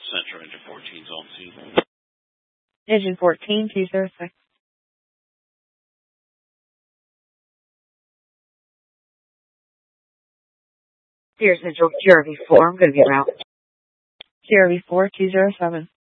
Central Engine 14's on scene. Engine 14-206. Dear Central, GRV4, I'm going to get out. GRV4-207.